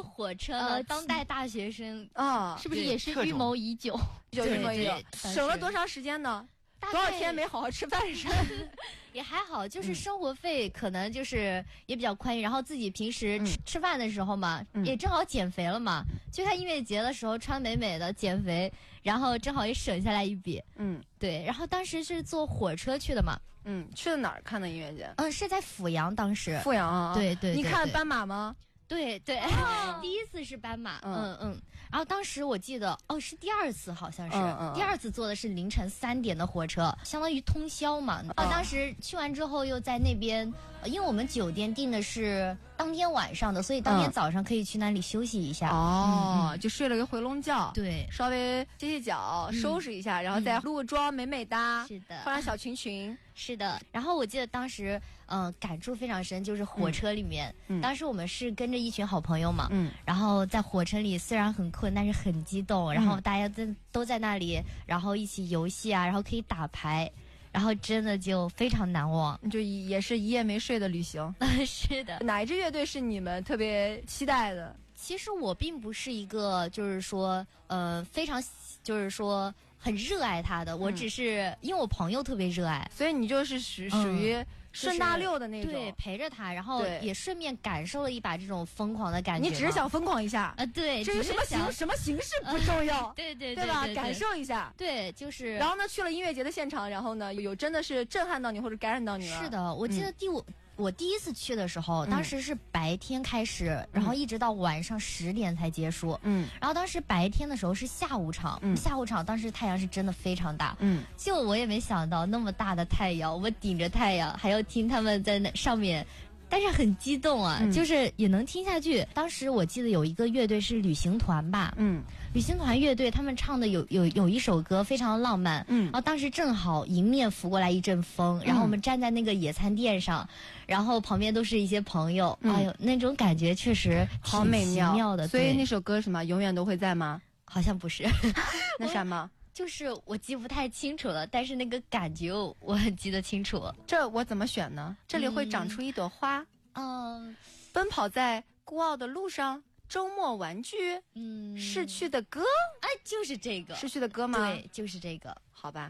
火车的当代大学生啊， 是不是也是预谋已久？ 省了多长时间呢？多少天没好好吃饭是？ 也还好，就是生活费可能就是也比较宽裕，然后自己平时吃饭的时候嘛，也正好减肥了嘛。就他音乐节的时候穿美美的减肥，然后正好也省下来一笔。对。然后当时是坐火车去的嘛。 去的哪儿看的音乐节？ 是在阜阳，当时。 阜阳啊。 对。 你看斑马吗？ 对，第一次是斑马，然后当时我记得是第二次，好像是第二次坐的是凌晨3点的火车，相当于通宵嘛。当时去完之后又在那边，因为我们酒店订的是当天晚上的，所以当天早上可以去那里休息一下。 就睡了个回笼觉， 对， 稍微歇脚，收拾一下，然后再梳个妆，美美哒， 是的， 换上小裙。 是的，然后我记得当时，感触非常深，就是火车里面，当时我们是跟着一群好朋友嘛，然后在火车里虽然很困，但是很激动，然后大家都在那里，然后一起游戏啊，然后可以打牌，然后真的就非常难忘， 就也是一夜没睡的旅行。 是的。 哪一支乐队是你们特别期待的？ 其实我并不是一个，就是说，非常，就是说。很热爱他的，我只是因为我朋友特别热爱， 所以你就是属于顺大溜的那种， 对，陪着他，然后也顺便感受了一把这种疯狂的感觉。 你只是想疯狂一下对， 至于什么形式不重要， 对吧？感受一下， 对，就是。 然后呢，去了音乐节的现场，然后呢，有真的是震撼到你或者感染到你了。 是的，我记得我第一次去的时候，当时是白天开始，然后一直到晚上10点才结束。然后当时白天的时候是下午场，下午场当时太阳是真的非常大。就我也没想到那么大的太阳，我顶着太阳还要听他们在那上面。但是很激动啊，就是也能听下去。当时我记得有一个乐队是旅行团吧，旅行团乐队他们唱的有一首歌非常浪漫，然后当时正好迎面拂过来一阵风，然后我们站在那个野餐垫上，然后旁边都是一些朋友，哎呦，那种感觉确实好美妙的。 所以那首歌什么永远都会在吗？ 好像不是。 那什么？ 就是我记不太清楚了，但是那个感觉我很记得清楚。 这我怎么选呢？这里会长出一朵花。奔跑在孤傲的路上，周末玩具。逝去的歌。 哎，就是这个。 逝去的歌吗？ 对，就是这个。 好吧。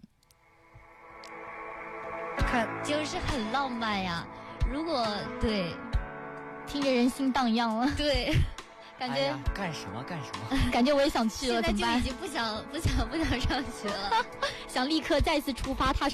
看，就是很浪漫呀。如果对， 听着人心荡漾了。 对。感觉、 干什么？ 感觉我也想去了， 现在就已经不想上学了， 想立刻再次出发踏上。